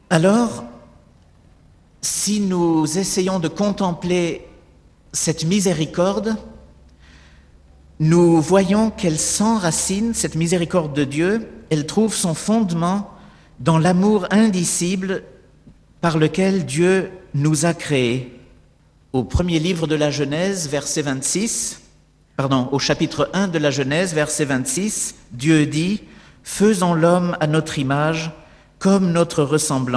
Alors, si nous essayons de contempler cette miséricorde, nous voyons qu'elle s'enracine, cette miséricorde de Dieu, elle trouve son fondement dans l'amour indicible par lequel Dieu nous a créés. Au premier livre de la Genèse, au chapitre 1 de la Genèse, verset 26, Dieu dit « Faisons l'homme à notre image, comme notre ressemblance ».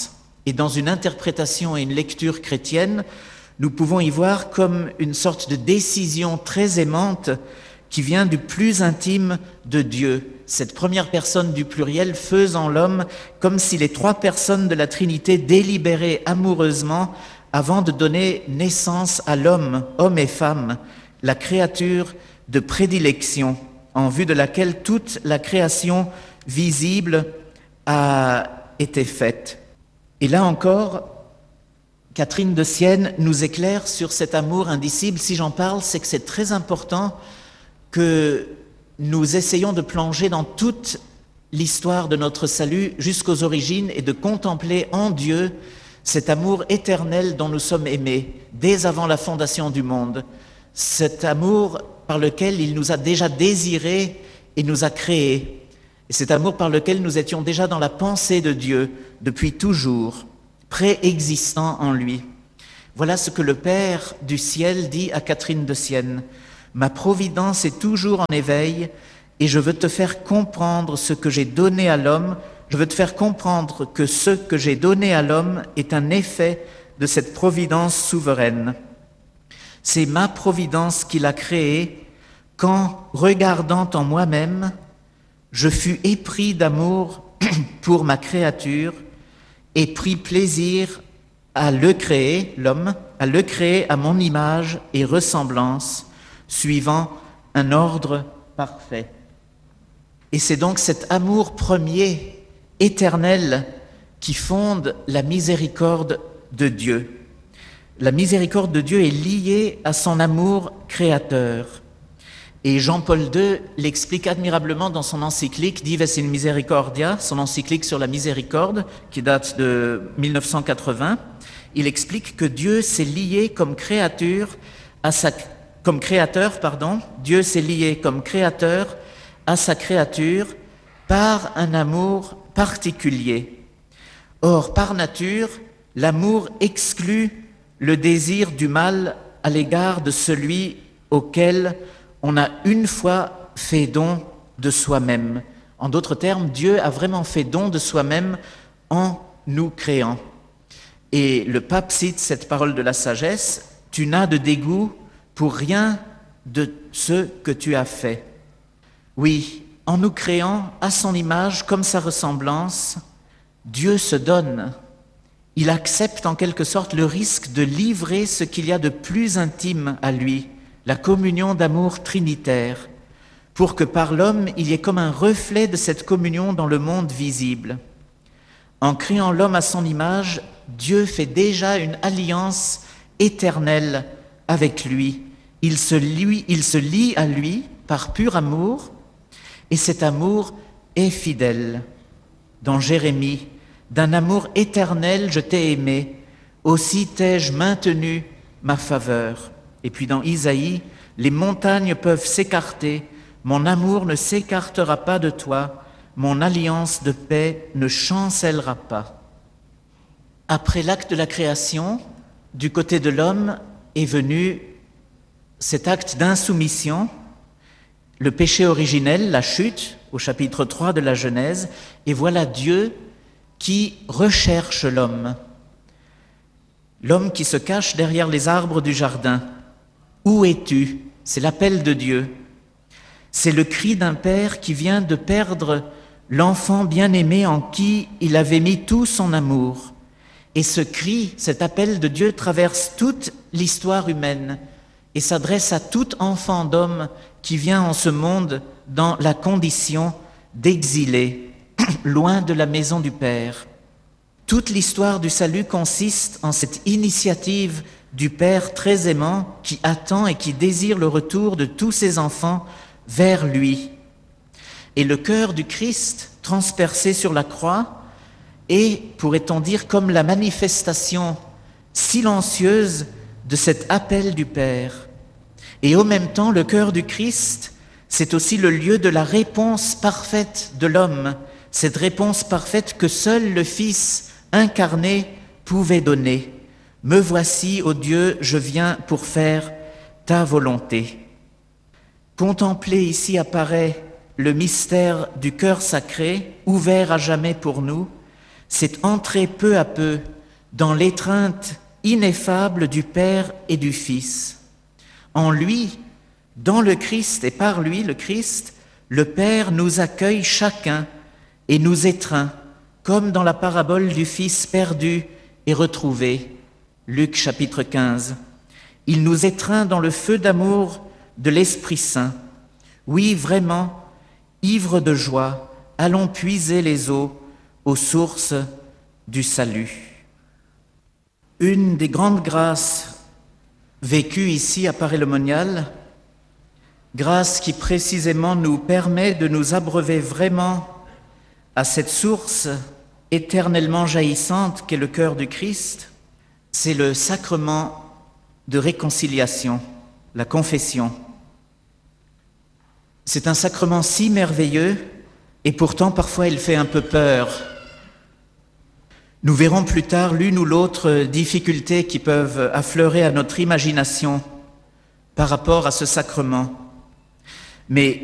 Et dans une interprétation et une lecture chrétienne, nous pouvons y voir comme une sorte de décision très aimante qui vient du plus intime de Dieu. Cette première personne du pluriel, faisant l'homme, comme si les trois personnes de la Trinité délibéraient amoureusement avant de donner naissance à l'homme, homme et femme, la créature de prédilection, en vue de laquelle toute la création visible a été faite. Et là encore, Catherine de Sienne nous éclaire sur cet amour indicible. Si j'en parle, c'est que c'est très important que nous essayons de plonger dans toute l'histoire de notre salut jusqu'aux origines et de contempler en Dieu cet amour éternel dont nous sommes aimés dès avant la fondation du monde, cet amour par lequel il nous a déjà désirés et nous a créés, et cet amour par lequel nous étions déjà dans la pensée de Dieu depuis toujours, préexistant en lui. Voilà ce que le Père du ciel dit à Catherine de Sienne. « Ma providence est toujours en éveil et je veux te faire comprendre ce que j'ai donné à l'homme. Je veux te faire comprendre que ce que j'ai donné à l'homme est un effet de cette providence souveraine. C'est ma providence qui l'a créé quand, regardant en moi-même, je fus épris d'amour pour ma créature et pris plaisir à le créer, l'homme, à le créer à mon image et ressemblance, suivant un ordre parfait. » Et c'est donc cet amour premier, éternel, qui fonde la miséricorde de Dieu. La miséricorde de Dieu est liée à son amour créateur. Et Jean-Paul II l'explique admirablement dans son encyclique Dives in Misericordia, son encyclique sur la miséricorde, qui date de 1980. Il explique que Dieu s'est lié comme créateur, Dieu s'est lié comme créateur à sa créature par un amour particulier. Or, par nature, l'amour exclut le désir du mal à l'égard de celui auquel on a une fois fait don de soi-même. En d'autres termes, Dieu a vraiment fait don de soi-même en nous créant. Et le pape cite cette parole de la sagesse, « Tu n'as de dégoût pour rien de ce que tu as fait. » Oui, en nous créant à son image comme sa ressemblance, Dieu se donne. Il accepte en quelque sorte le risque de livrer ce qu'il y a de plus intime à lui, la communion d'amour trinitaire, pour que par l'homme il y ait comme un reflet de cette communion dans le monde visible. En créant l'homme à son image, Dieu fait déjà une alliance éternelle avec lui. Il se lie à lui par pur amour, et cet amour est fidèle. Dans Jérémie, « D'un amour éternel je t'ai aimé, aussi t'ai-je maintenu ma faveur. » Et puis dans Isaïe, « Les montagnes peuvent s'écarter, mon amour ne s'écartera pas de toi, mon alliance de paix ne chancellera pas. » Après l'acte de la création, du côté de l'homme est venu cet acte d'insoumission, le péché originel, la chute, au chapitre 3 de la Genèse, et voilà Dieu qui recherche l'homme. L'homme qui se cache derrière les arbres du jardin. « Où es-tu » C'est l'appel de Dieu. C'est le cri d'un père qui vient de perdre l'enfant bien-aimé en qui il avait mis tout son amour. Et ce cri, cet appel de Dieu traverse toute l'histoire humaine et s'adresse à tout enfant d'homme qui vient en ce monde dans la condition d'exilé, loin de la maison du Père. Toute l'histoire du salut consiste en cette initiative du Père très aimant qui attend et qui désire le retour de tous ses enfants vers lui. Et le cœur du Christ, transpercé sur la croix, est, pourrait-on dire, comme la manifestation silencieuse de cet appel du Père. Et en même temps, le cœur du Christ, c'est aussi le lieu de la réponse parfaite de l'homme, cette réponse parfaite que seul le Fils incarné pouvait donner. « Me voici, ô Dieu, je viens pour faire ta volonté. » Contempler ici apparaît le mystère du cœur sacré, ouvert à jamais pour nous, c'est entrer peu à peu dans l'étreinte ineffable du Père et du Fils. En lui, dans le Christ et par lui, le Christ, le Père nous accueille chacun et nous étreint, comme dans la parabole du Fils perdu et retrouvé, Luc chapitre 15. Il nous étreint dans le feu d'amour de l'Esprit Saint. Oui, vraiment, ivres de joie, allons puiser les eaux aux sources du salut. Une des grandes grâces vécues ici à Paray-le-Monial, grâce qui précisément nous permet de nous abreuver vraiment à cette source éternellement jaillissante qu'est le cœur du Christ, c'est le sacrement de réconciliation, la confession. C'est un sacrement si merveilleux et pourtant parfois il fait un peu peur. Nous verrons plus tard l'une ou l'autre difficulté qui peuvent affleurer à notre imagination par rapport à ce sacrement. Mais